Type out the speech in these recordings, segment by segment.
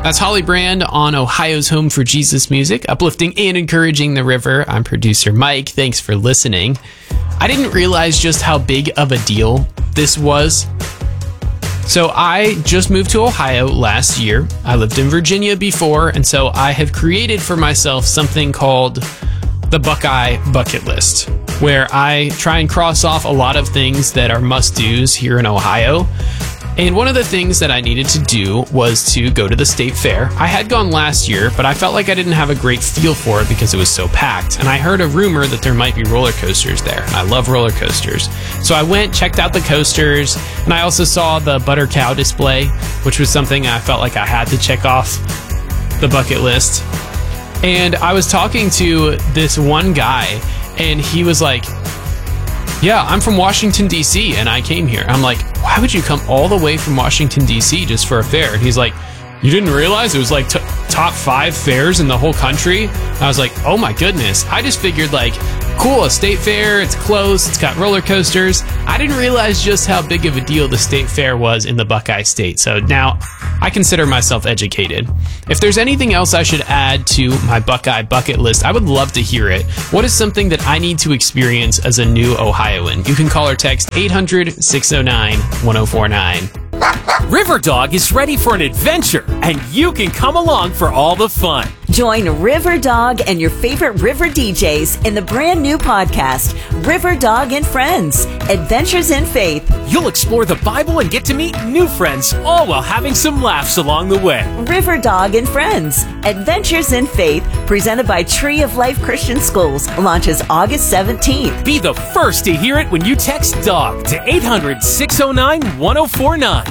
That's Holly Brand on Ohio's Home for Jesus Music, uplifting and encouraging the river. I'm producer Mike. Thanks for listening. I didn't realize just how big of a deal this was. So I just moved to Ohio last year. I lived in Virginia before, and so I have created for myself something called the Buckeye Bucket List, where I try and cross off a lot of things that are must-dos here in Ohio. And one of the things that I needed to do was to go to the state fair. I had gone last year, but I felt like I didn't have a great feel for it because it was so packed. And I heard a rumor that there might be roller coasters there. I love roller coasters. So I went, checked out the coasters, and I also saw the butter cow display, which was something I felt like I had to check off the bucket list. And I was talking to this one guy, and he was like, yeah, I'm from Washington, D.C., and I came here. I'm like, why would you come all the way from Washington, D.C. just for a fair? And he's like, you didn't realize it was like top 5 fairs in the whole country? I was like, oh my goodness. I just figured like, cool, a state fair, it's close, it's got roller coasters. I didn't realize just how big of a deal the state fair was in the Buckeye State. So now I consider myself educated. If there's anything else I should add to my Buckeye bucket list, I would love to hear it. What is something that I need to experience as a new Ohioan? You can call or text 800-609-1049. River Dog is ready for an adventure, and you can come along for all the fun. Join River Dog and your favorite river DJs in the brand new podcast, River Dog and Friends, Adventures in Faith. You'll explore the Bible and get to meet new friends, all while having some laughs along the way. River Dog and Friends, Adventures in Faith, presented by Tree of Life Christian Schools, launches August 17th. Be the first to hear it when you text DOG to 800-609-1049.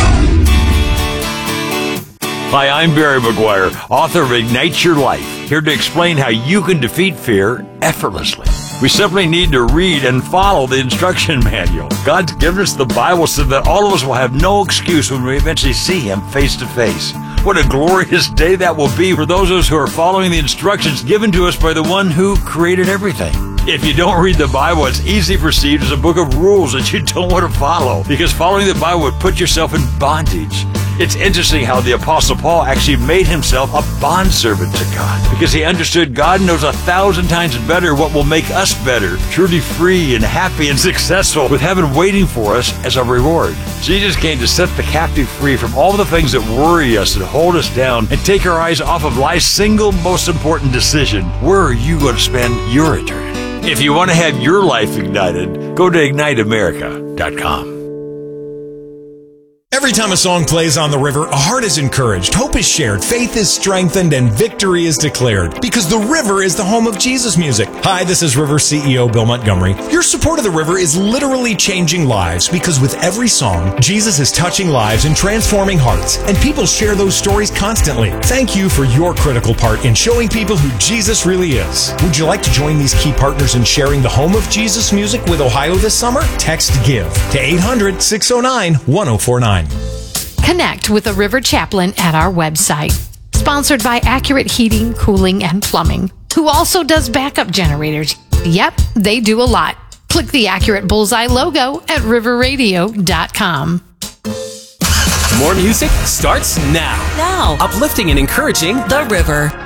Hi, I'm Barry McGuire, author of Ignite Your Life, here to explain how you can defeat fear effortlessly. We simply need to read and follow the instruction manual. God's given us the Bible so that all of us will have no excuse when we eventually see Him face to face. What a glorious day that will be for those of us who are following the instructions given to us by the one who created everything. If you don't read the Bible, it's easily perceived as a book of rules that you don't want to follow, because following the Bible would put yourself in bondage. It's interesting how the Apostle Paul actually made himself a bondservant to God, because he understood God knows 1,000 times better what will make us better, truly free and happy and successful, with heaven waiting for us as a reward. Jesus came to set the captive free from all the things that worry us and hold us down, and take our eyes off of life's single most important decision. Where are you going to spend your eternity? If you want to have your life ignited, go to IgniteAmerica.com. Every time a song plays on the river, a heart is encouraged, hope is shared, faith is strengthened, and victory is declared. Because the river is the home of Jesus music. Hi, this is River CEO Bill Montgomery. Your support of the river is literally changing lives, because with every song, Jesus is touching lives and transforming hearts, and people share those stories constantly. Thank you for your critical part in showing people who Jesus really is. Would you like to join these key partners in sharing the home of Jesus music with Ohio this summer? Text GIVE to 800-609-1049. Connect with a River Chaplain at our website. Sponsored by Accurate Heating, Cooling, and Plumbing, who also does backup generators. Yep, they do a lot. Click the Accurate Bullseye logo at riverradio.com. More music starts now. Now. Uplifting and encouraging The River.